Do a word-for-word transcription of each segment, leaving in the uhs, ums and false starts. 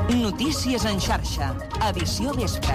Notícies en xarxa, edició vespre.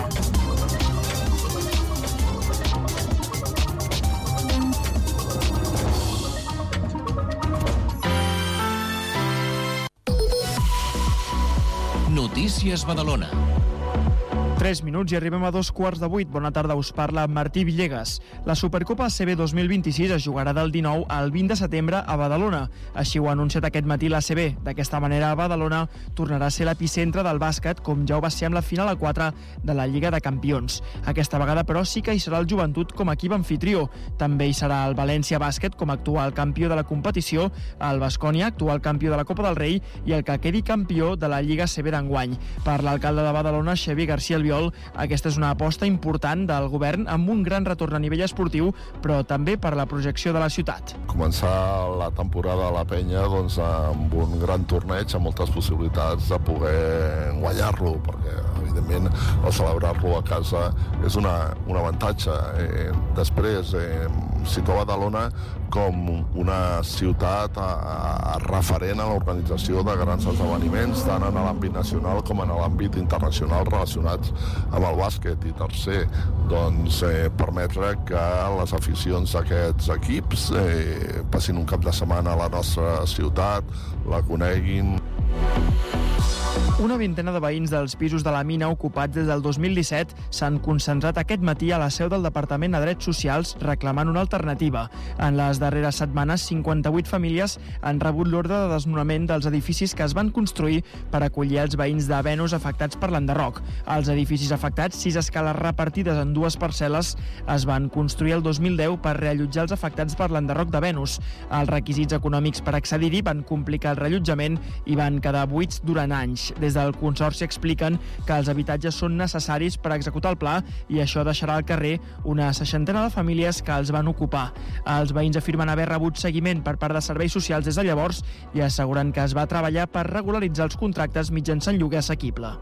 Notícies Badalona. tres minuts i arribem a dos quarts de vuit. Bona tarda, us parla Martí Villegas. La Supercopa A C B dos mil vint-i-sis es jugarà del dinou al vint de setembre a Badalona. Així ho ha anunciat aquest matí l'A C B. D'aquesta manera, Badalona tornarà a ser l'epicentre del bàsquet, com ja ho va ser amb la final a quatre de la Lliga de Campions. Aquesta vegada, però, sí que hi serà el Joventut com a equip anfitrió. També hi serà el València Bàsquet com a actual campió de la competició, el Baskonia, actual campió de la Copa del Rei, i el que quedi campió de la Lliga A C B d'enguany. Per l'alcalde de Badalona, Xavier García Albiol, aquesta és una aposta important del govern amb un gran retorn a nivell esportiu, però també per la projecció de la ciutat. Començar la temporada a la Penya doncs, amb un gran torneig, amb moltes possibilitats de poder guanyar-lo, perquè evidentment el celebrar-lo a casa és una, un avantatge. Eh, després, eh, situa Badalona com una ciutat a, a referent a l'organització de grans esdeveniments, tant en l'àmbit nacional com en l'àmbit internacional relacionats amb el bàsquet. I tercer, doncs, eh, permetre que les aficions d'aquests equips eh, passin un cap de setmana a la nostra ciutat, la coneguin. Una vintena de veïns dels pisos de la mina ocupats des del dos mil disset s'han concentrat aquest matí a la seu del Departament de Drets Socials reclamant una alternativa. En les darreres setmanes, cinquanta-vuit famílies han rebut l'ordre de desnonament dels edificis que es van construir per acollir els veïns de Venus afectats per l'enderroc. Els edificis afectats, sis escales repartides en dues parcel·les, es van construir el dos mil deu per reallotjar els afectats per l'enderroc de Venus. Els requisits econòmics per accedir-hi van complicar el reallotjament i van quedar buits durant anys. Des del Consorci expliquen que els habitatges són necessaris per executar el pla i això deixarà al carrer una seixantena de famílies que els van ocupar. Els veïns afirmen haver rebut seguiment per part de serveis socials des de llavors i asseguren que es va treballar per regularitzar els contractes mitjançant lloguer assequible.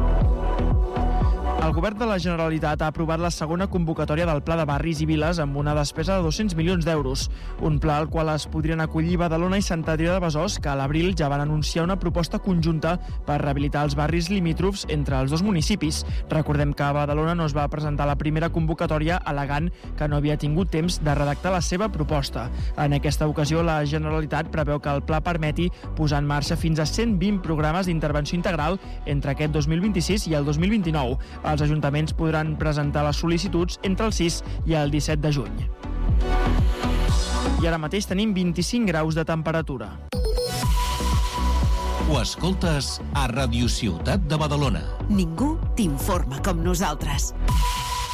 El govern de la Generalitat ha aprovat la segona convocatòria del Pla de Barris i Viles amb una despesa de dos-cents milions d'euros. Un pla al qual es podrien acollir Badalona i Sant Adrià de Besòs, que a l'abril ja van anunciar una proposta conjunta per rehabilitar els barris limítrofs entre els dos municipis. Recordem que a Badalona no es va presentar la primera convocatòria al·legant que no havia tingut temps de redactar la seva proposta. En aquesta ocasió, la Generalitat preveu que el pla permeti posar en marxa fins a cent vint programes d'intervenció integral entre aquest dos mil vint-i-sis i el dos mil vint-i-nou. Els ajuntaments podran presentar les sol·licituds entre el sis i el disset de juny. I ara mateix tenim vint-i-cinc graus de temperatura. Ho escoltes a Ràdio Ciutat de Badalona. Ningú t'informa com nosaltres.